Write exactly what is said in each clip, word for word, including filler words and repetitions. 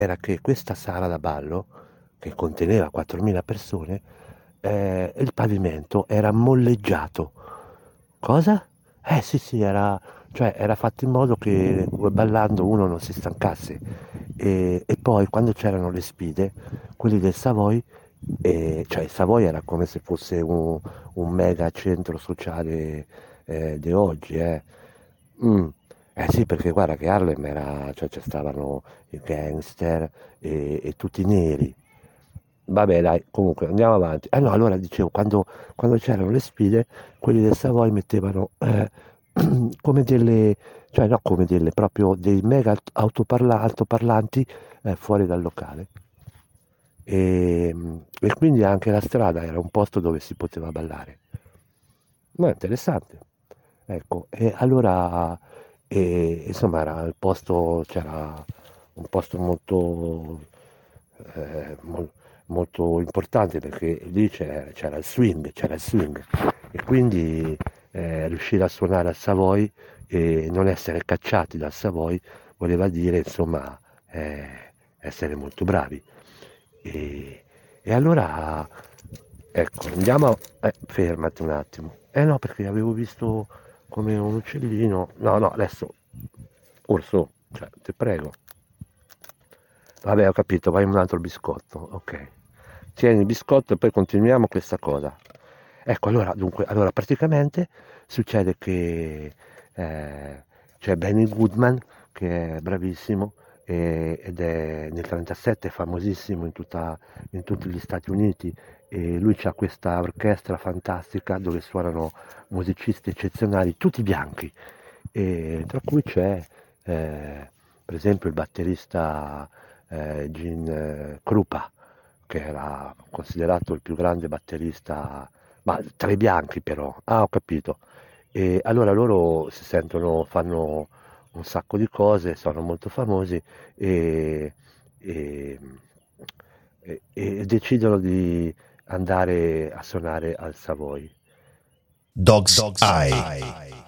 era che questa sala da ballo, che conteneva quattromila persone, eh, il pavimento era molleggiato. Cosa? Eh sì sì, era, cioè, era fatto in modo che ballando uno non si stancasse. E, e poi quando c'erano le sfide, quelli del Savoy, eh, cioè il Savoy era come se fosse un, un mega centro sociale eh, di oggi, eh. Mm. Eh sì, perché guarda che Harlem era, cioè, ci stavano i gangster e, e tutti neri. Vabbè, dai, comunque andiamo avanti. Ah no, allora dicevo, quando, quando c'erano le sfide, quelli del Savoy mettevano eh, come delle, cioè no come delle, proprio dei mega alt- autoparla- altoparlanti eh, fuori dal locale. E, e quindi anche la strada era un posto dove si poteva ballare. No, è interessante. Ecco, e allora, e, insomma, era il posto, c'era un posto molto, eh, mol- molto importante perché lì c'era, c'era il swing, c'era il swing. E quindi eh, riuscire a suonare al Savoy e non essere cacciati dal Savoy voleva dire, insomma, eh, essere molto bravi. E, e allora, ecco, andiamo, eh, fermati un attimo. Eh no, perché avevo visto come un uccellino. No, no, adesso, orso, cioè, ti prego. Vabbè, ho capito, vai un altro biscotto, ok. Tieni il biscotto e poi continuiamo questa cosa. Ecco, allora, dunque, allora praticamente succede che eh, c'è Benny Goodman, che è bravissimo, e- ed è nel trentasette famosissimo in, tutta- in tutti gli Stati Uniti, e lui ha questa orchestra fantastica dove suonano musicisti eccezionali, tutti bianchi, e tra cui c'è eh, per esempio il batterista eh, Gene eh, Krupa, che era considerato il più grande batterista, ma tra i bianchi però, ah ho capito, e allora loro si sentono, fanno un sacco di cose, sono molto famosi e, e- e- e decidono di andare a suonare al Savoy. Dog's Dog's Eye. Eye.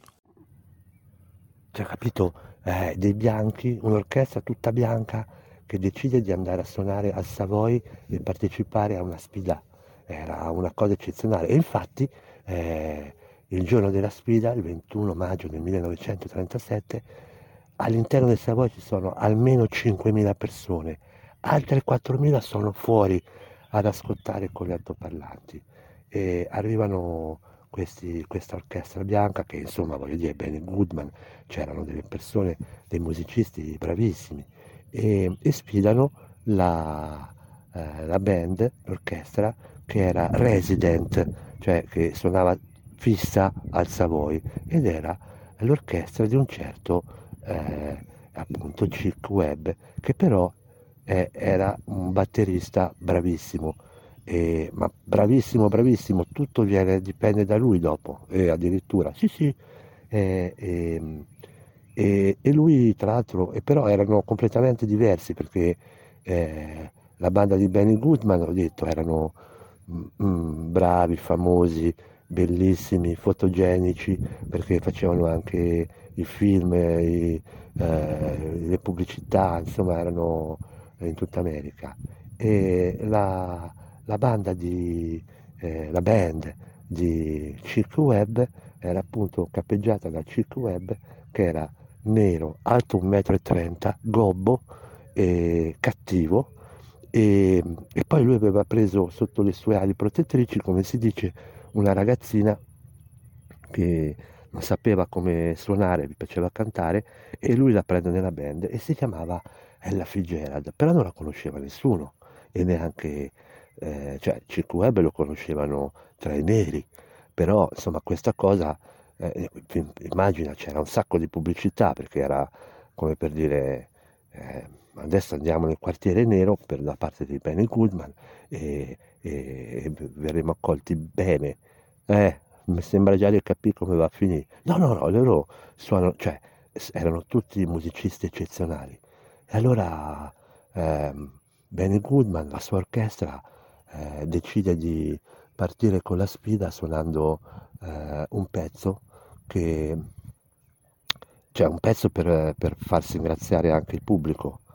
Cioè, capito? Eh, dei bianchi, un'orchestra tutta bianca che decide di andare a suonare al Savoy e partecipare a una sfida. Era una cosa eccezionale. E infatti, eh, il giorno della sfida, il ventuno maggio del millenovecentotrentasette, all'interno del Savoy ci sono almeno cinquemila persone, altre quattromila sono fuori ad ascoltare con gli altoparlanti. E arrivano questi- questa orchestra bianca che insomma voglio dire Benny Goodman, c'erano delle persone, dei musicisti bravissimi e, e sfidano la, eh, la band, l'orchestra che era resident, cioè che suonava fissa al Savoy ed era l'orchestra di un certo eh, appunto Chick Webb che però eh, era un batterista bravissimo. E- ma bravissimo, bravissimo, tutto viene, dipende da lui dopo, e addirittura, sì, sì, e, e- e- e lui tra l'altro, e però erano completamente diversi perché eh, la banda di Benny Goodman, ho detto, erano mm, mm, bravi, famosi, bellissimi, fotogenici, perché facevano anche i film, i, eh, le pubblicità, insomma, erano in tutta America. E la, la banda di, eh, la band di Chick Webb era appunto cappeggiata da Chick Webb che era nero, alto un metro e trenta, gobbo e cattivo e, e poi lui aveva preso sotto le sue ali protettrici, come si dice, una ragazzina che non sapeva come suonare, gli piaceva cantare e lui la prende nella band e si chiamava Ella Fitzgerald, però non la conosceva nessuno e neanche, eh, cioè Chick Webb lo conoscevano tra i neri, però insomma questa cosa, eh, immagina c'era un sacco di pubblicità perché era come per dire eh, adesso andiamo nel quartiere nero per la parte di Benny Goodman e, e- e verremo accolti bene. Eh, mi sembra già di capire come va a finire. No, no, no, loro suonano, cioè, s- erano tutti musicisti eccezionali. E allora ehm, Benny Goodman, la sua orchestra, eh, decide di partire con la sfida suonando eh, un pezzo che, cioè un pezzo per, per far ringraziare anche il pubblico.